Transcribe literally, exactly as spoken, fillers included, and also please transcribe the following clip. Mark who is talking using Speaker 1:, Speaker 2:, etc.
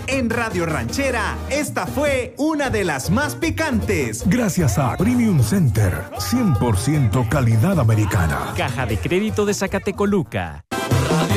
Speaker 1: En Radio Ranchera, esta fue una de las más picantes.
Speaker 2: Gracias a Premium Center, cien por ciento calidad americana.
Speaker 3: Caja de Crédito de Zacatecoluca.